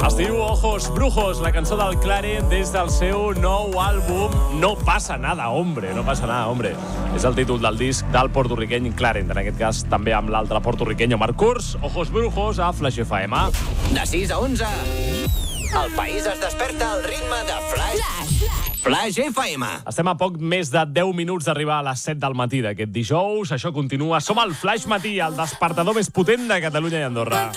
Es diu Ojos Brujos, la cançó del Clarent des del seu nou àlbum No pasa nada, hombre, no pasa nada, hombre. És el títol del disc del porto-riqueny Clarent, en aquest cas també amb l'altre porto-riqueny Omar Kurz. Ojos Brujos a Flash FM. De 6 a 11, el país es desperta al ritme de Flash FM. Estem a poc més de 10 minuts d'arribar a les 7 del matí d'aquest dijous. Això continua. Som al Flash Matí, el despertador més potent de Catalunya i Andorra.